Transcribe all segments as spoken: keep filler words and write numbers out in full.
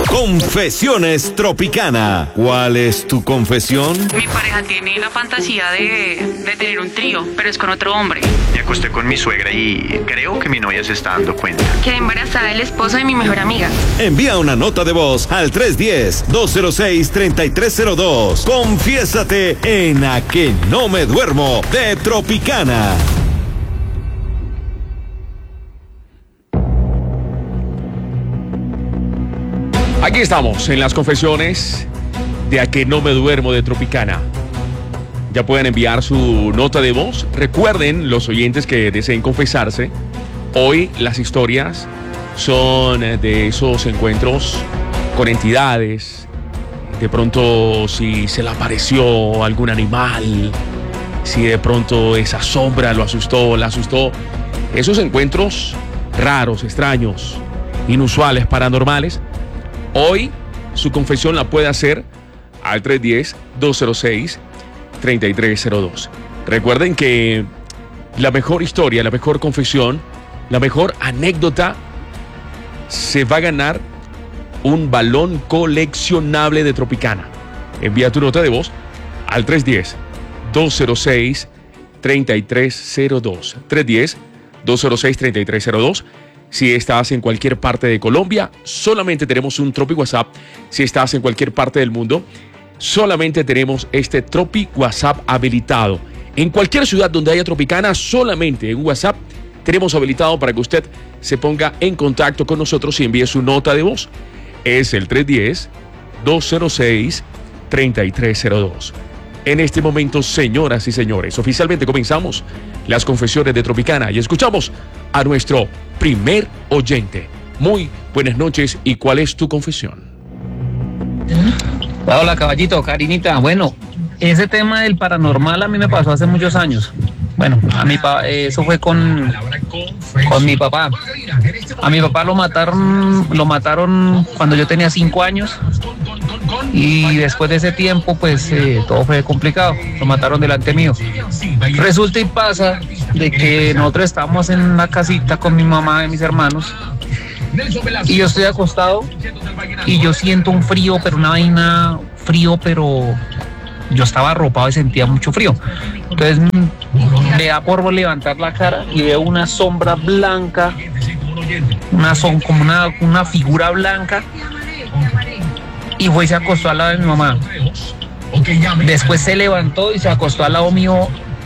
Confesiones Tropicana. ¿Cuál es tu confesión? Mi pareja tiene la fantasía de, de tener un trío, pero es con otro hombre. Me acosté con mi suegra y creo que mi novia se está dando cuenta. Quedé embarazada del esposo de mi mejor amiga. Envía una nota de voz al tres uno cero, dos cero seis, tres tres cero dos. Confiésate en A Que No Me Duermo de Tropicana. Aquí estamos en las confesiones de A Que No Me Duermo de Tropicana. Ya pueden enviar su nota de voz. Recuerden, los oyentes que deseen confesarse, hoy las historias son de esos encuentros con entidades. De pronto, si se le apareció algún animal, si de pronto esa sombra lo asustó, la asustó. Esos encuentros raros, extraños, inusuales, paranormales. Hoy su confesión la puede hacer al tres uno cero, dos cero seis, tres tres cero dos. Recuerden que la mejor historia, la mejor confesión, la mejor anécdota se va a ganar un balón coleccionable de Tropicana. Envía tu nota de voz al tres uno cero, dos cero seis, tres tres cero dos. tres uno cero, dos cero seis, tres tres cero dos. Si estás en cualquier parte de Colombia, solamente tenemos un Tropi WhatsApp. Si estás en cualquier parte del mundo, solamente tenemos este Tropi WhatsApp habilitado. En cualquier ciudad donde haya Tropicana, solamente en WhatsApp tenemos habilitado para que usted se ponga en contacto con nosotros y envíe su nota de voz. Es el tres uno cero, dos cero seis, tres tres cero dos. En este momento, señoras y señores, oficialmente comenzamos las confesiones de Tropicana y escuchamos a nuestro primer oyente. Muy buenas noches, ¿y cuál es tu confesión? Hola, caballito, Karinita. Bueno, ese tema del paranormal a mí me pasó hace muchos años. Bueno, a mi pa, eh, eso fue con, con mi papá. A mi papá lo mataron, lo mataron cuando yo tenía cinco años. Y después de ese tiempo, pues eh, todo fue complicado. Lo mataron delante mío. Resulta y pasa de que nosotros estábamos en una casita con mi mamá y mis hermanos. Y yo estoy acostado y yo siento un frío, pero una vaina frío, pero yo estaba arropado y sentía mucho frío. Entonces me da por levantar la cara y veo una sombra blanca, una son, como una, una figura blanca. Y fue y se acostó al lado de mi mamá. Después se levantó y se acostó al lado mío.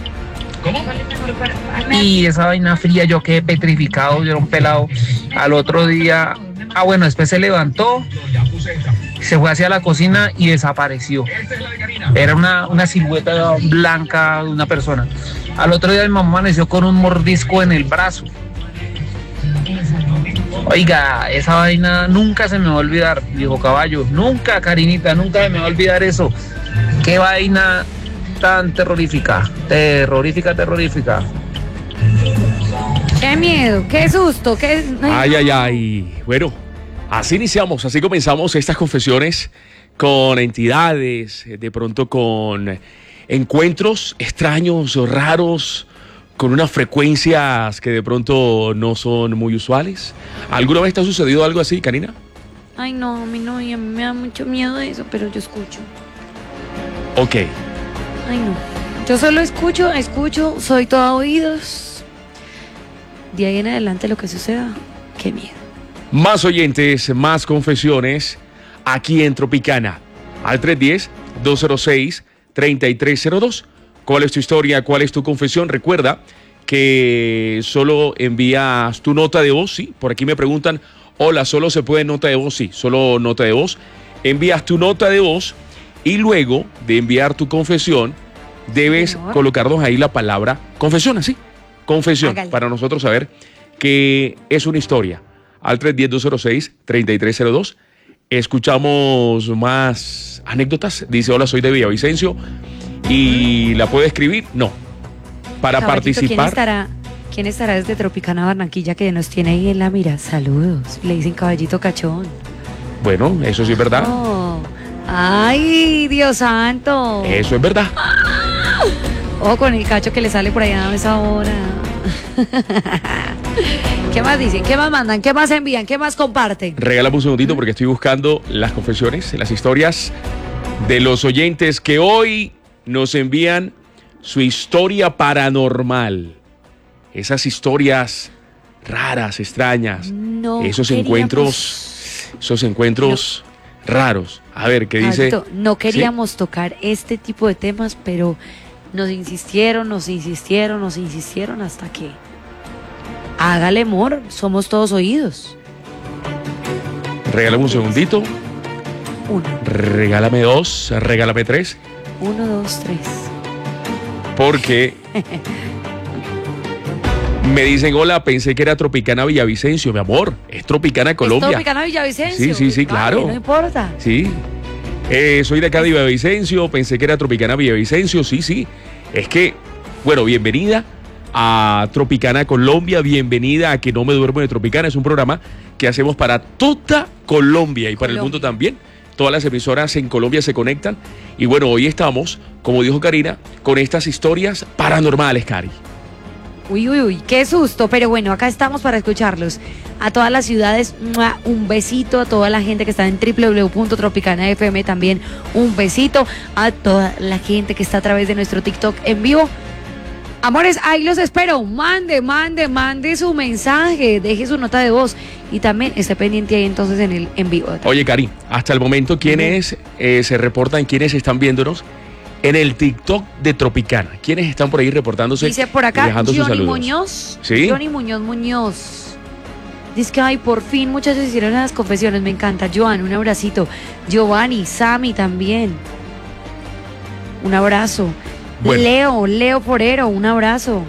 Y esa vaina fría, yo quedé petrificado, yo era un pelado. Al otro día, ah bueno, después se levantó, se fue hacia la cocina y desapareció. Era una, una silueta blanca de una persona. Al otro día mi mamá amaneció con un mordisco en el brazo. Oiga, esa vaina nunca se me va a olvidar, dijo Caballo. Nunca, Karinita, nunca se me va a olvidar eso. Qué vaina tan terrorífica, terrorífica, terrorífica. Qué miedo, qué susto, qué... Ay, ay, ay. Bueno, así iniciamos, así comenzamos estas confesiones con entidades, de pronto con encuentros extraños o raros, con unas frecuencias que de pronto no son muy usuales. ¿Alguna vez te ha sucedido algo así, Karina? Ay, no, a mí no, y a mí me da mucho miedo eso, pero yo escucho. Ok. Ay, no. Yo solo escucho, escucho, soy toda oídos. De ahí en adelante lo que suceda, qué miedo. Más oyentes, más confesiones, aquí en Tropicana. Al tres uno cero, dos cero seis, tres tres cero dos. ¿Cuál es tu historia? ¿Cuál es tu confesión? Recuerda que solo envías tu nota de voz, ¿sí? Por aquí me preguntan, hola, ¿solo se puede nota de voz? Sí, solo nota de voz. Envías tu nota de voz y luego de enviar tu confesión, debes Señor. colocarnos ahí la palabra confesión, ¿sí? Confesión, Hágale. Para nosotros saber que es una historia. Al tres uno cero, dos cero seis, tres tres cero dos. Escuchamos más anécdotas. Dice, hola, soy de Villavicencio. ¿Y la puede escribir? No. Para Caballito, participar. ¿quién estará, ¿Quién estará desde Tropicana, Barranquilla, que nos tiene ahí en la mira? Saludos. Le dicen Caballito Cachón. Bueno, eso sí es verdad. Oh. Ay, Dios santo. Eso es verdad. Ojo con el cacho que le sale por allá a esa hora. ¿Qué más dicen? ¿Qué más mandan? ¿Qué más envían? ¿Qué más comparten? Regálame un segundito porque estoy buscando las confesiones, las historias de los oyentes que hoy nos envían su historia paranormal. Esas historias raras, extrañas. No esos queríamos... encuentros, esos encuentros no. raros. A ver, ¿qué dice? Alto, no queríamos ¿Sí? tocar este tipo de temas, pero nos insistieron, nos insistieron, nos insistieron hasta que... Hágale, amor, somos todos oídos. Regálame un segundito. Uno. Regálame dos, regálame tres. Uno, dos, tres. Porque me dicen, hola, pensé que era Tropicana Villavicencio, mi amor. Es Tropicana Colombia. ¿Es Tropicana Villavicencio? Sí, sí, sí, Vale, claro. no importa. Sí. Eh, soy de acá de Villavicencio, pensé que era Tropicana Villavicencio, sí, sí. Es que, bueno, bienvenida a Tropicana Colombia, bienvenida a Que No Me Duermo de Tropicana. Es un programa que hacemos para toda Colombia y para Colombia. el mundo también. Todas las emisoras en Colombia se conectan. Y bueno, hoy estamos, como dijo Karina, con estas historias paranormales, Cari. Uy, uy, uy, qué susto, pero bueno, acá estamos para escucharlos. A todas las ciudades, ¡mua! Un besito. A toda la gente que está en doble u doble u doble u punto tropicana f m también, un besito. A toda la gente que está a través de nuestro TikTok en vivo. Amores, ahí los espero. Mande, mande, mande su mensaje, deje su nota de voz y también esté pendiente ahí entonces en el en vivo. Oye, Cari, hasta el momento, ¿quiénes eh, se reportan, quiénes están viéndonos en el TikTok de Tropicana? ¿Quiénes están por ahí reportándose? Dice por y acá dejando sus Johnny saludos? Muñoz. ¿Sí? Johnny Muñoz Muñoz. Dice que ay, por fin muchachos hicieron las confesiones, me encanta. Joan, un abracito. Giovanni, Sammy también. Un abrazo. Bueno. Leo, Leo Forero, un abrazo.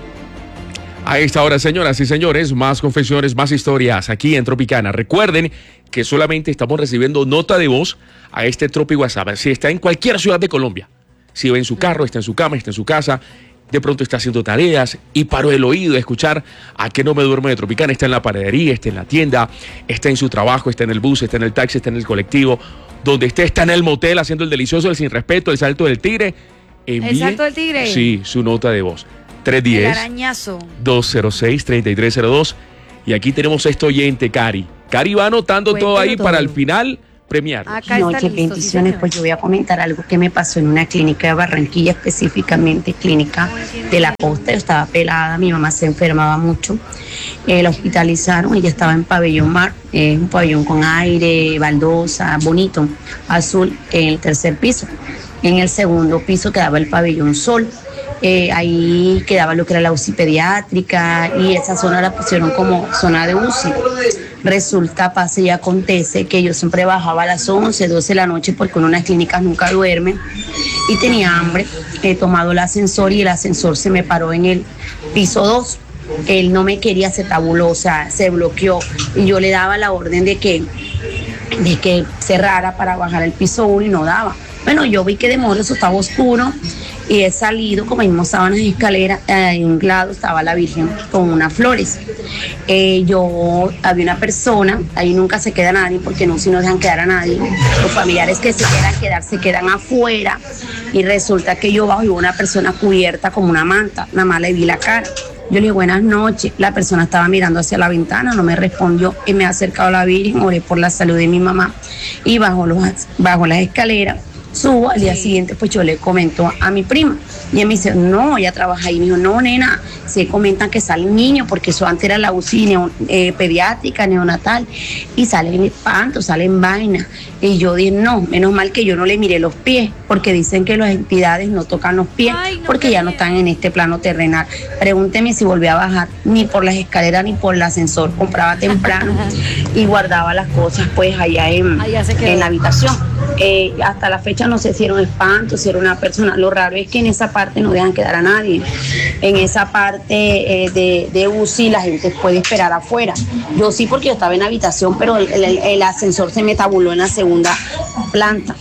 A esta hora, señoras y señores, más confesiones, más historias aquí en Tropicana. Recuerden que solamente estamos recibiendo nota de voz a este Tropi WhatsApp. Si está en cualquier ciudad de Colombia, si va en su carro, está en su cama, está en su casa, de pronto está haciendo tareas y paró el oído a escuchar a Que No Me Duermo de Tropicana, está en la panadería, está en la tienda, está en su trabajo, está en el bus, está en el taxi, está en el colectivo, donde esté, está en el motel haciendo el delicioso, el sin respeto, el salto del tigre. Envíe, ¿El salto del tigre? Sí, su nota de voz. tres El diez, arañazo. dos cero seis, tres tres cero dos. Y aquí tenemos a este oyente, Cari. Cari va anotando Cuéntelo todo ahí todo. para al final premiar. Acá Noche, está listo, sí, bendiciones. señor. Pues yo voy a comentar algo que me pasó en una clínica de Barranquilla, específicamente clínica de la costa. Yo estaba pelada, mi mamá se enfermaba mucho. Eh, la hospitalizaron, ella estaba en pabellón mar, eh, un pabellón con aire, baldosa, bonito, azul, en el tercer piso. En el segundo piso quedaba el pabellón sol. Eh, ahí quedaba lo que era la U C I pediátrica y esa zona la pusieron como zona de U C I. Resulta, pasa y acontece que yo siempre bajaba a las once, doce de la noche porque en unas clínicas nunca duermen y tenía hambre. He tomado el ascensor y el ascensor se me paró en el piso dos. Él no me quería, se tabuló, o sea, se bloqueó y yo le daba la orden de que, de que cerrara para bajar al piso uno y no daba. Bueno, yo vi que de modo eso estaba oscuro y he salido, como mismo sábanas y escaleras, eh, en un lado estaba la Virgen con unas flores. Eh, yo, había una persona, ahí nunca se queda nadie, porque no, si no dejan quedar a nadie. Los familiares que se quieran quedar, se quedan afuera y resulta que yo bajo y veo una persona cubierta como una manta, nada más le vi la cara. Yo le dije, buenas noches. La persona estaba mirando hacia la ventana, no me respondió y me he acercado a la Virgen, oré por la salud de mi mamá y bajo, los, bajo las escaleras. Subo, al día siguiente pues yo le comento a mi prima y ella me dice, no, ella trabaja ahí. Me dijo, no, nena, se comentan que salen niños porque eso antes era la U C I neo, eh, pediátrica, neonatal y salen espantos, salen vainas. Y yo dije, no, menos mal que yo no le miré los pies porque dicen que las entidades no tocan los pies. Ay, no, porque ya no están en este plano terrenal. Pregúnteme si volví a bajar ni por las escaleras ni por el ascensor. Compraba temprano y guardaba las cosas pues allá en, allá en la habitación. Eh, hasta la fecha no sé si era un espanto, si era una persona. Lo raro es que en esa parte no dejan quedar a nadie. En esa parte eh, de, de U C I la gente puede esperar afuera. Yo sí, porque yo estaba en la habitación, pero el, el, el ascensor se me tabuló en la segunda planta.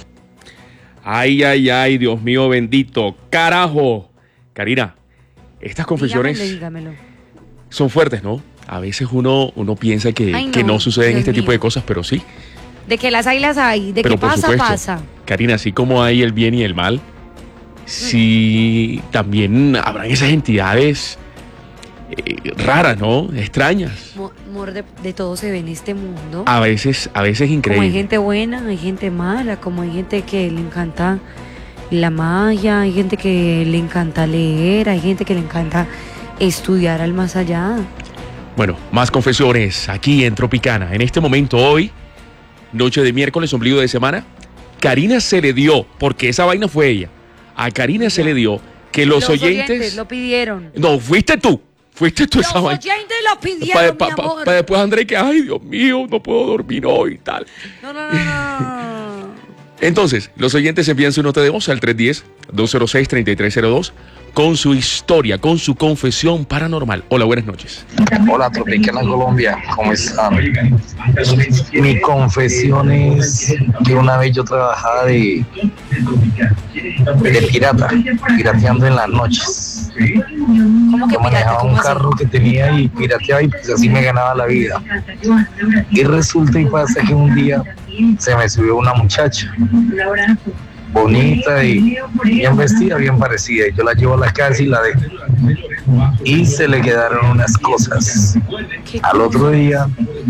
Ay, ay, ay, Dios mío bendito. Carajo. Karina, estas confesiones Dígamelo, dígamelo. son fuertes, ¿no? A veces uno, uno piensa que, Ay, no, que no suceden Dios este mío. tipo de cosas, pero sí. De que las hay, las hay. De Pero que por pasa, supuesto, pasa. Karina, así como hay el bien y el mal, sí también habrán esas entidades eh, raras, ¿no? Extrañas. Mo- Amor, de, de todo se ve en este mundo. A veces, a veces Como increíble. hay gente buena, hay gente mala, como hay gente que le encanta la magia, hay gente que le encanta leer, hay gente que le encanta estudiar al más allá. Bueno, más confesiones aquí en Tropicana. En este momento, hoy, noche de miércoles, ombligo de semana, Karina se le dio, porque esa vaina fue ella, a Karina se le dio que los, oyentes... lo pidieron. No, fuiste tú, fuiste tú Los esa vaina. oyentes lo pidieron, Para mi amor. después André que, ay Dios mío, no puedo dormir hoy y tal. No, no, no, no, no. Entonces, los oyentes envían su nota de voz al tres uno cero, dos cero seis, tres tres cero dos con su historia, con su confesión paranormal. Hola, buenas noches. Hola, Tropicana Colombia, ¿cómo están? Mi confesión es que una vez yo trabajaba de, de pirata, pirateando en las noches. ¿Cómo que Yo pirata? manejaba un ¿Cómo así? carro que tenía y pirateaba y pues así me ganaba la vida. Y resulta y pasa que un día se me subió una muchacha bonita y bien vestida, bien parecida. Y yo la llevo a la casa y la dejo. Y se le quedaron unas cosas. Al otro día,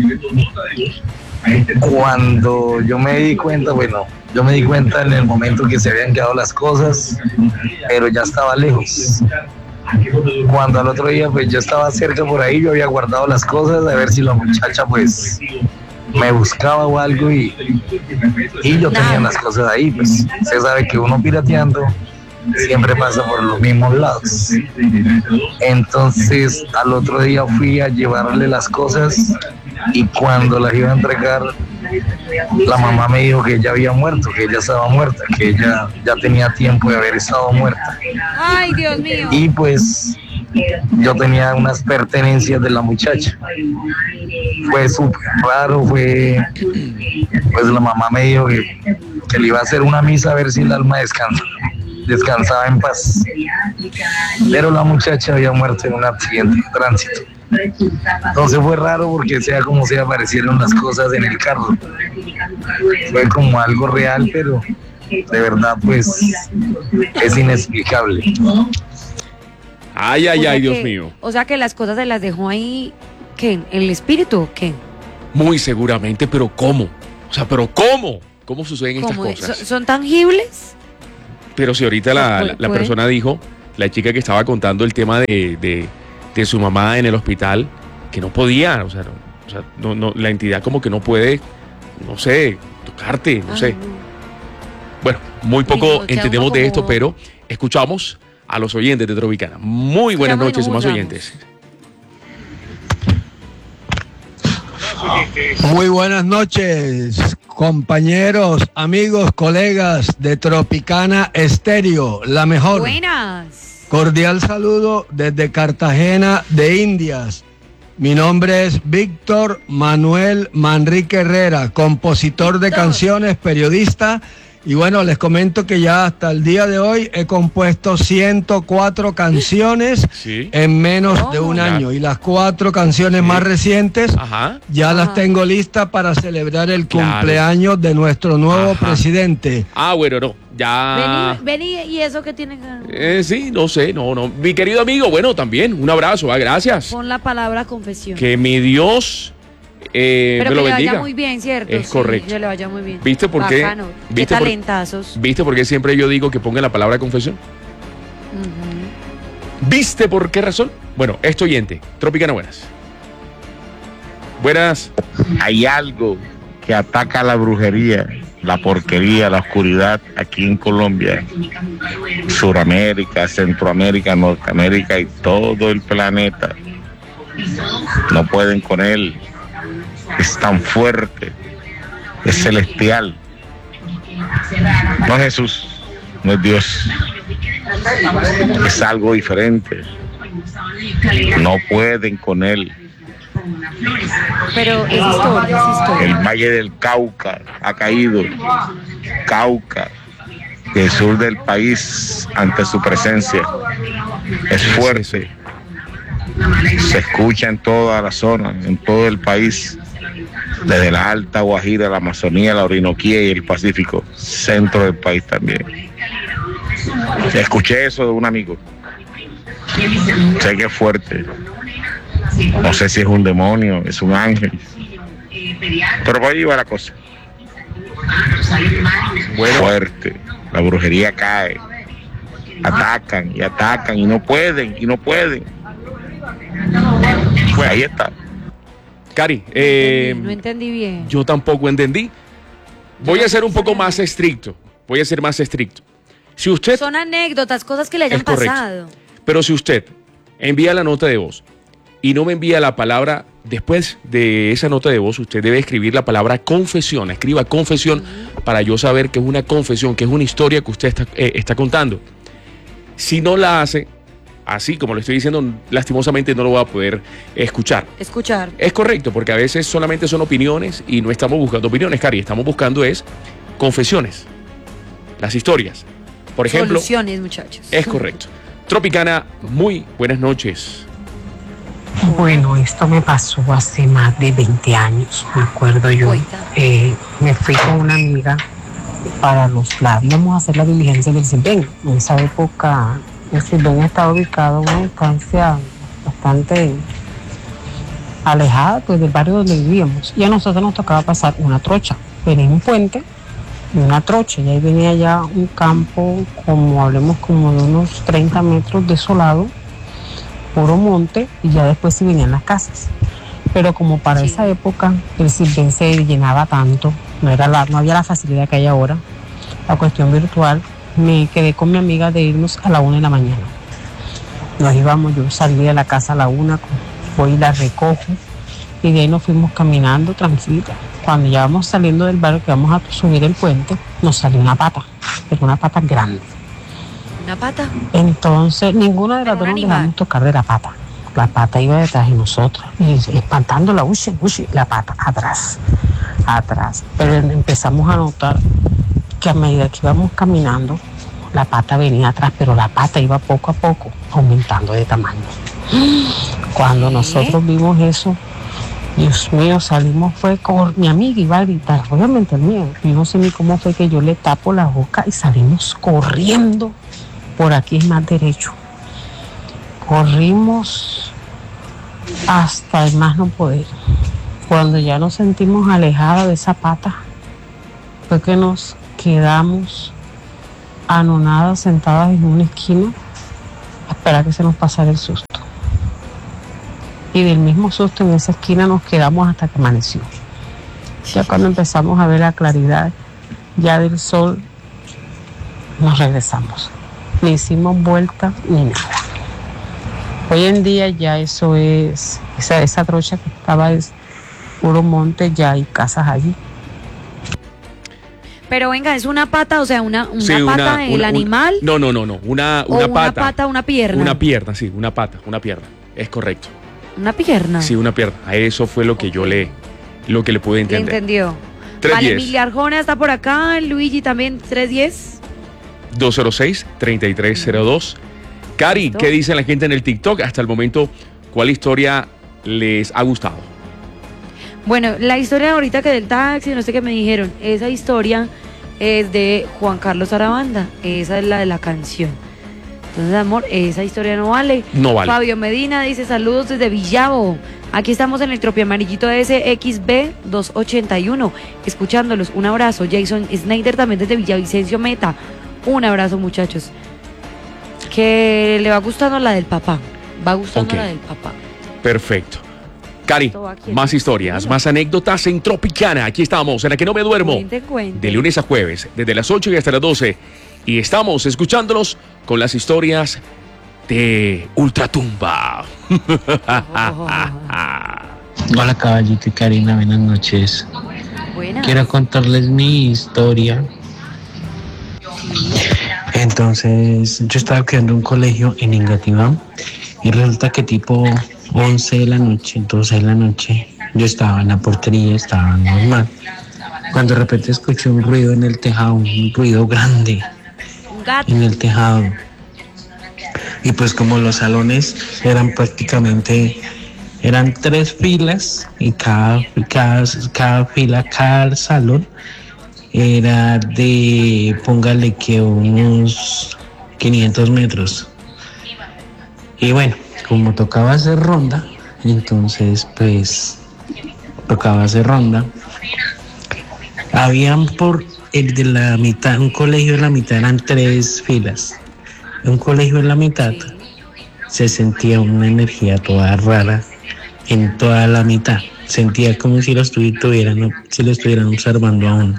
cuando yo me di cuenta, bueno, yo me di cuenta en el momento que se habían quedado las cosas, pero ya estaba lejos. Cuando al otro día, pues yo estaba cerca por ahí, yo había guardado las cosas, a ver si la muchacha, pues, me buscaba o algo y, y yo tenía las cosas ahí, pues se sabe que uno pirateando siempre pasa por los mismos lados. Entonces al otro día fui a llevarle las cosas y cuando las iba a entregar la mamá me dijo que ella había muerto, que ella estaba muerta, que ella ya tenía tiempo de haber estado muerta. Ay, Dios mío. Y pues yo tenía unas pertenencias de la muchacha. Fue súper raro, fue... Pues la mamá me dijo que, que le iba a hacer una misa a ver si el alma descansa, descansaba en paz. Pero la muchacha había muerto en un accidente de tránsito. Entonces fue raro porque sea como sea aparecieron las cosas en el carro. Fue como algo real, pero de verdad pues es inexplicable. Ay, ay, O sea ay, Dios que- mío. O sea que las cosas se las dejó ahí, ¿qué? ¿El espíritu o qué? Muy seguramente, pero ¿cómo? O sea, pero ¿cómo? ¿Cómo suceden estas ¿Cómo es? cosas? ¿Son, son tangibles? Pero si ahorita la, Puede- la- la puede. persona dijo, la chica que estaba contando el tema de, de- de su mamá en el hospital, que no podía, o sea, no, o sea, no- no, la entidad como que no puede, no sé, tocarte, no Ay, sé. no. Bueno, muy Ay, poco no, queda entendemos uno de como- esto, pero escuchamos a los oyentes de Tropicana. Muy buenas Llama y noches, no más juzgamos. oyentes. Muy buenas noches, compañeros, amigos, colegas de Tropicana Estéreo, la mejor. Buenas. Cordial saludo desde Cartagena de Indias. Mi nombre es Víctor Manuel Manrique Herrera, compositor de canciones, periodista. Y bueno, les comento que ya hasta el día de hoy he compuesto ciento cuatro canciones Sí. en menos de ¿Cómo? un Ya. año. Y las cuatro canciones Sí. más recientes Ajá. ya las Ajá. tengo listas para celebrar el Claro. cumpleaños de nuestro nuevo Ajá. presidente. Ah, bueno, no, ya... Vení, vení, ¿y eso qué tiene que Eh, sí, no sé, no, no. Mi querido amigo, bueno, también, un abrazo, ah, gracias. Pon la palabra confesión. Que mi Dios eh, Pero me que lo le bendiga. vaya muy bien, ¿cierto? Es Sí, correcto. que le vaya muy bien. ¿Viste por qué? Bacano. Qué ¿Viste por- talentazos. ¿Viste por qué siempre yo digo que ponga la palabra confesión? Ujú. ¿Viste por qué razón? Bueno, esto oyente, Tropicana, buenas. Buenas. Hay algo que ataca la brujería, la porquería, la oscuridad aquí en Colombia, Suramérica, Centroamérica, Norteamérica y todo el planeta. No pueden con él. Es tan fuerte, es celestial. No es Jesús, no es Dios. Es algo diferente. No pueden con él. Pero es historia, es historia. El Valle del Cauca ha caído. Cauca, el sur del país, ante su presencia, es fuerte. Se escucha en toda la zona, en todo el país, desde la Alta Guajira, la Amazonía, la Orinoquía y el Pacífico, centro del país también. Escuché eso de un amigo. Sé que es fuerte. No sé si es un demonio, es un ángel. Pero por ahí va la cosa. Bueno. Fuerte. La brujería cae. Atacan y atacan y no pueden, y no pueden. Pues ahí está. Cari, eh, No entendí bien. yo tampoco entendí. Voy a ser un poco más estricto. Voy a ser más estricto. Si usted, Son anécdotas, cosas que le hayan Es correcto. pasado. pero si usted envía la nota de voz y no me envía la palabra, después de esa nota de voz, usted debe escribir la palabra confesión. Escriba confesión para yo saber que es una confesión, que es una historia que usted está, eh, está contando. Si no la hace, así como lo estoy diciendo, lastimosamente no lo va a poder escuchar. Escuchar. Es correcto, porque a veces solamente son opiniones y no estamos buscando opiniones, Cari. Estamos buscando es confesiones, las historias. Por ejemplo, Soluciones, muchachos. es correcto. Tropicana, muy buenas noches. Bueno, esto me pasó hace más de veinte años, me acuerdo yo. Eh, me fui con una amiga para los lados. Íbamos a hacer la diligencia del Silven. En esa época, el Silven estaba ubicado a una distancia bastante alejada pues, del barrio donde vivíamos. Y a nosotros nos tocaba pasar una trocha. Venía un puente y una trocha. Y ahí venía ya un campo, como hablemos, como de unos treinta metros desolado, puro monte, y ya después sí venían las casas. Pero como para sí. esa época el Silven se llenaba tanto, no, era la, no había la facilidad que hay ahora, la cuestión virtual, me quedé con mi amiga de irnos a la una de la mañana. Nos íbamos, yo salí de la casa a la una, voy y la recojo, y de ahí nos fuimos caminando tranquila. Cuando ya vamos saliendo del barrio, que vamos a subir el puente, nos salió una pata, pero una pata grande. ¿Una pata? Entonces, ninguna de las dos nos dejamos tocar de la pata. La pata iba detrás de nosotros, y espantándola, uy, uy, la pata atrás, atrás. Pero empezamos a notar que a medida que íbamos caminando, la pata venía atrás, pero la pata iba poco a poco aumentando de tamaño. Cuando nosotros vimos eso, Dios mío, salimos, fue con mi amiga, iba a gritar, obviamente el mío. Yo no sé ni cómo fue que yo le tapo la boca y salimos corriendo. Por aquí es más derecho. Corrimos hasta el más no poder. Cuando ya nos sentimos alejados de esa pata, fue que nos quedamos anonadas, sentadas en una esquina, a esperar que se nos pasara el susto. Y del mismo susto en esa esquina nos quedamos hasta que amaneció. Ya cuando empezamos a ver la claridad ya del sol, nos regresamos. Ni hicimos vuelta ni nada. Hoy en día ya eso es, esa, esa trocha que estaba es puro monte, ya hay casas allí. Pero venga, es una pata, o sea, una, una Sí, pata una- del una- animal. No, no, no, no. Una, o una una pata. pata, una pierna. Una pierna, sí, una pata, una pierna. Es correcto. Una pierna. Sí, una pierna. A eso fue lo que yo le, lo que le pude Le entender. entendió. tres Vale, diez. Emilia Arjona está por acá, Luigi también, tres diez. dos cero seis, treinta y tres cero dos. Cari, ¿qué dicen la gente en el TikTok? Hasta el momento, ¿cuál historia les ha gustado? Bueno, la historia ahorita que del taxi, no sé qué me dijeron, esa historia es de Juan Carlos Arabanda, esa es la de la canción. Entonces, amor, esa historia no vale. No vale. Fabio Medina dice, saludos desde Villavo. Aquí estamos en el Tropi Amarillito S X B doscientos ochenta y uno, escuchándolos. Un abrazo. Jason Snyder también desde Villavicencio Meta. Un abrazo, muchachos. Que le va gustando la del papá. Va gustando Ok. la del papá. Perfecto. Cari, Todo aquí. más historias, más anécdotas en Tropicana. Aquí estamos, en la que no me duermo. Cuente, cuente. De lunes a jueves, desde las ocho y hasta las doce. Y estamos escuchándolos con las historias de Ultratumba. Hola caballito y Karina, buenas noches. Buenas. Quiero contarles mi historia. Entonces, yo estaba estudiando en un colegio en Engativá y resulta que tipo once de la noche, doce de la noche, yo estaba en la portería, estaba normal. Cuando de repente escuché un ruido en el tejado, un ruido grande Un gato. en el tejado. Y pues como los salones eran prácticamente, eran tres filas y cada, cada, cada fila, cada salón era de, póngale que unos quinientos metros. Y bueno, como tocaba hacer ronda, entonces pues tocaba hacer ronda. Habían por el de la mitad, un colegio de la mitad eran tres filas. Un colegio en la mitad se sentía una energía toda rara en toda la mitad. Sentía como si lo estuvieran, si lo estuvieran observando a uno.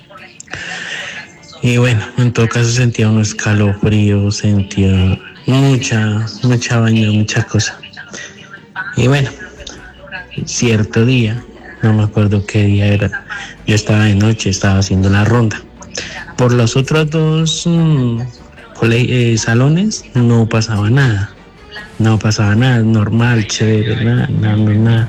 Y bueno, en todo caso sentía un escalofrío, sentía mucha, mucha vaina, muchas cosas. Y bueno, cierto día, no me acuerdo qué día era, yo estaba de noche, estaba haciendo la ronda. Por los otros dos mmm, cole- eh, salones no pasaba nada, no pasaba nada, normal, chévere, nada, nada, nada.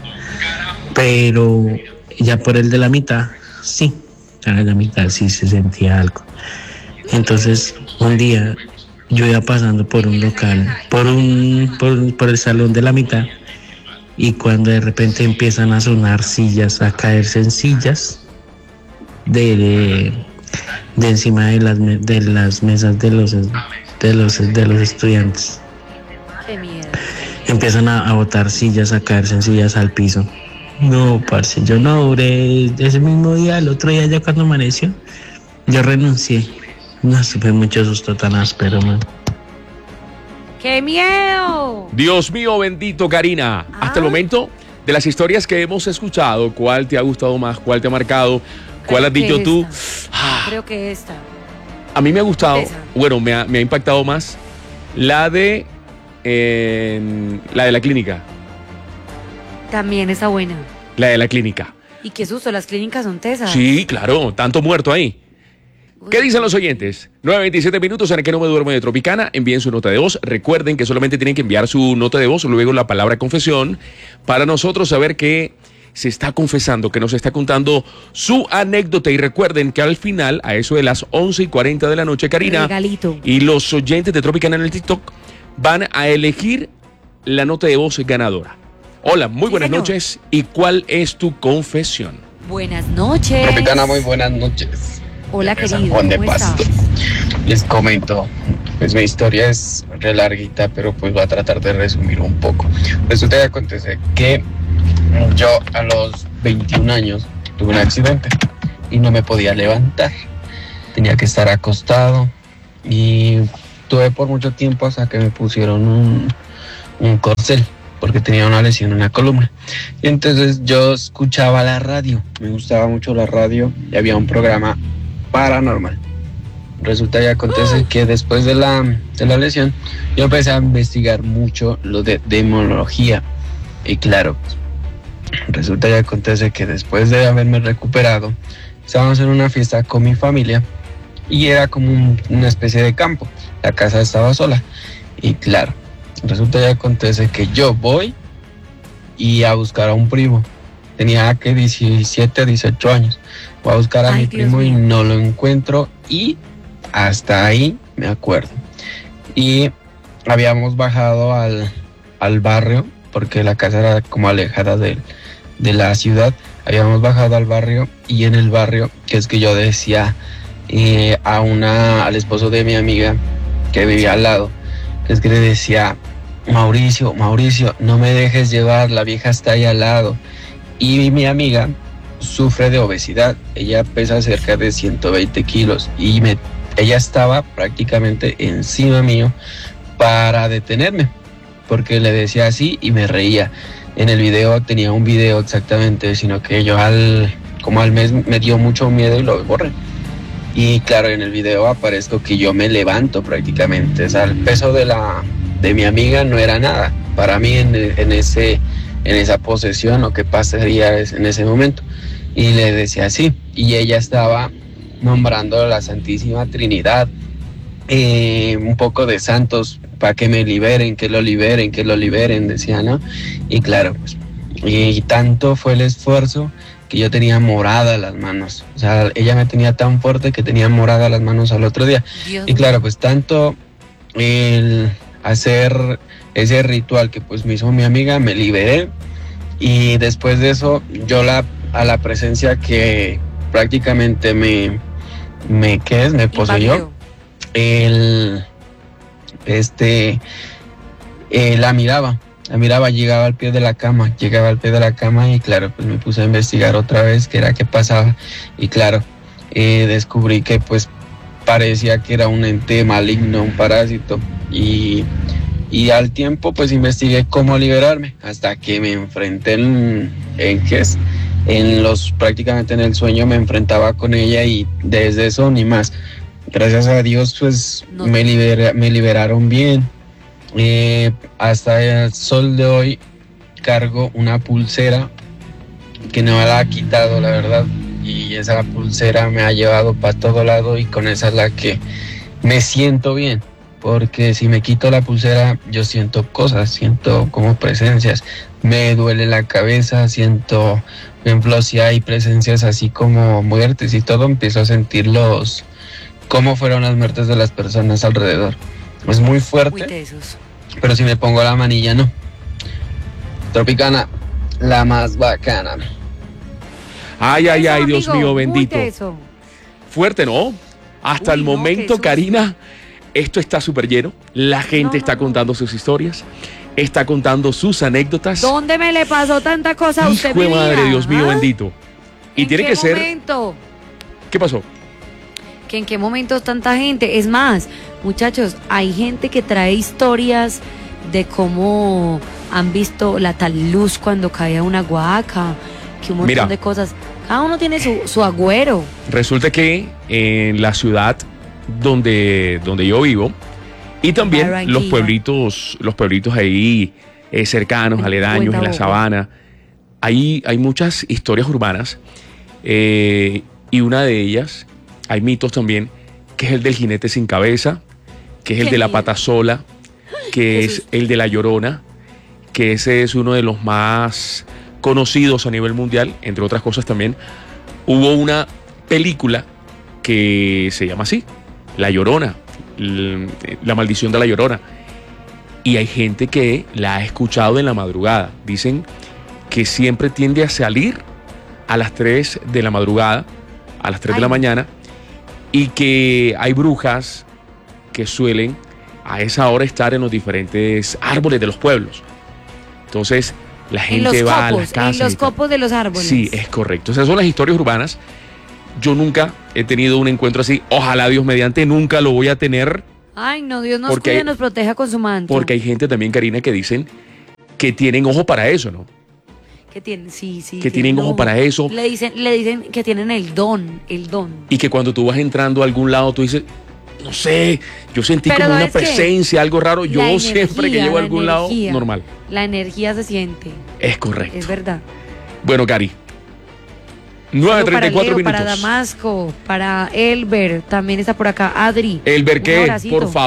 Pero ya por el de la mitad, sí, ya en la mitad sí se sentía algo. Entonces, un día yo iba pasando por un local, por un, por, por el salón de la mitad, y cuando de repente empiezan a sonar sillas, a caerse en sillas de, de, de encima de las, de las mesas de los, de los, de los estudiantes. Qué miedo. Empiezan a, a botar sillas, a caerse en sillas al piso. No, parce, yo no duré ese mismo día, el otro día ya cuando amaneció, yo renuncié. No, fue mucho susto tan áspero, man. ¡Qué miedo! Dios mío bendito, Karina. Ah. Hasta el momento, de las historias que hemos escuchado, ¿cuál te ha gustado más? ¿Cuál te ha marcado? ¿Cuál Creo has dicho que tú? esta. Ah, Creo que esta. a mí me ha gustado, Esa. bueno, me ha, me ha impactado más la de, eh, la de la clínica. También está buena. La de la clínica. Y qué susto, las clínicas son tesas. Sí, claro, tanto muerto ahí. ¿Qué dicen los oyentes? nueve veintisiete minutos en el que no me duermo de Tropicana. Envíen su nota de voz. Recuerden que solamente tienen que enviar su nota de voz, luego la palabra confesión, para nosotros saber que se está confesando, que nos está contando su anécdota. Y recuerden que al final, a eso de las once y cuarenta de la noche, Karina Regalito. y los oyentes de Tropicana en el TikTok van a elegir la nota de voz ganadora. Hola, muy Sí, buenas señor. noches. ¿Y cuál es tu confesión? Buenas noches. Tropicana, muy buenas noches. Hola, De San querido. Juan de ¿Cómo Pasto. estás? Les comento, pues mi historia es re larguita, pero pues voy a tratar de resumir un poco. Resulta que acontece que yo a los veintiún años tuve un accidente y no me podía levantar. Tenía que estar acostado y tuve por mucho tiempo hasta que me pusieron un, un corcel, porque tenía una lesión en la columna. Y entonces yo escuchaba la radio, me gustaba mucho la radio y había un programa paranormal. Resulta y acontece que después de la, de la lesión yo empecé a investigar mucho lo de demonología. Y claro, resulta y acontece que después de haberme recuperado, estábamos en una fiesta con mi familia y era como un, una especie de campo. La casa estaba sola y claro, resulta y acontece que yo voy y a buscar a un primo. Tenía que diecisiete, dieciocho años. Voy a buscar a Ay, mi Dios primo y mío. no lo encuentro y hasta ahí me acuerdo. Y habíamos bajado al, al barrio porque la casa era como alejada de, de la ciudad. Habíamos bajado al barrio y en el barrio, que es que yo decía eh, a una, al esposo de mi amiga que vivía al lado, que es que le decía: Mauricio, Mauricio, no me dejes llevar, la vieja está ahí al lado. Y mi amiga sufre de obesidad, ella pesa cerca de ciento veinte kilos y me, ella estaba prácticamente encima mío para detenerme, porque le decía así y me reía. En el video tenía un video exactamente, sino que yo al, como al mes me dio mucho miedo y lo borré. Y claro, en el video aparezco que yo me levanto prácticamente, o sea, el peso de la de mi amiga no era nada para mí en, en ese en esa posesión o qué pasaría en ese momento. Y le decía así, y ella estaba nombrando a la Santísima Trinidad, eh, un poco de santos para que me liberen, que lo liberen, que lo liberen, decía, ¿no? Y claro, pues, y tanto fue el esfuerzo que yo tenía moradas las manos, o sea, ella me tenía tan fuerte que tenía moradas las manos al otro día. Dios Y claro, pues tanto el hacer ese ritual que pues me hizo mi amiga, me liberé, y después de eso yo la a la presencia que prácticamente me me ¿qué es? me poseyó, el este eh, la miraba, la miraba, llegaba al pie de la cama, llegaba al pie de la cama y claro, pues me puse a investigar otra vez qué era, qué pasaba y claro, eh, descubrí que pues parecía que era un ente maligno, un parásito y, y al tiempo pues investigué cómo liberarme hasta que me enfrenté en, en ¿qué es? En los, prácticamente en el sueño me enfrentaba con ella y desde eso ni más. Gracias a Dios pues no. me, libera, me liberaron bien. Eh, hasta el sol de hoy cargo una pulsera que no me la ha quitado, la verdad. Y esa pulsera me ha llevado para todo lado y con esa es la que me siento bien. Porque si me quito la pulsera yo siento cosas, siento como presencias. Me duele la cabeza, siento... Por ejemplo, si hay presencias así como muertes y todo, empiezo a sentir los cómo fueron las muertes de las personas alrededor. Es muy fuerte, pero si me pongo la manilla, no. Tropicana, la más bacana. Ay, ay, ay, Dios mío, bendito. Fuerte, ¿no? Hasta el momento, Karina, esto está súper lleno. La gente está contando sus historias. Está contando sus anécdotas. ¿Dónde me le pasó tanta cosa a usted? Hijo de madre, Dios mío, ¿ah? Bendito. Y tiene que ser. Momento? ¿Qué pasó? Que en qué momentos tanta gente. Es más, muchachos, hay gente que trae historias de cómo han visto la tal luz cuando cae una guaca, que un montón Mira, de cosas. Cada uno tiene su, su agüero. Resulta que en la ciudad donde, donde yo vivo, y también Barranquilla. los pueblitos, los pueblitos ahí eh, cercanos, En aledaños, en la Cuentaboca. sabana. Ahí hay muchas historias urbanas eh, y una de ellas, hay mitos también, que es el del jinete sin cabeza, que es el Qué de la miedo. pata sola, que es el de la Llorona, que ese es uno de los más conocidos a nivel mundial, entre otras cosas también. Hubo una película que se llama así, La Llorona. La maldición de la Llorona, y hay gente que la ha escuchado en la madrugada. Dicen que siempre tiende a salir a las tres de la madrugada, a las tres Ay. de la mañana, y que hay brujas que suelen a esa hora estar en los diferentes árboles de los pueblos. Entonces la gente en los va copos, a las casas. En los copos de los árboles. Sí, es correcto. Esas son las historias urbanas. Yo nunca he tenido un encuentro así. Ojalá Dios mediante nunca lo voy a tener. Ay, no, Dios nos Porque cuide y hay- nos proteja con su manto. Porque hay gente también, Karina, que dicen que tienen ojo para eso, ¿no? Que tienen, sí, sí. Que tienen ojo para eso. Le dicen, le dicen que tienen el don, el don. Y que cuando tú vas entrando a algún lado, tú dices, no sé, yo sentí Pero como una ¿sabes qué? presencia, algo raro. Yo La siempre que energía, llego a la algún energía. lado, normal. La energía se siente, Es correcto. es verdad. Bueno, Cari. nueve treinta y cuatro para Leo, minutos. para Damasco, para Elber, también está por acá Adri. Elber, Un ¿qué? abracito. Por favor.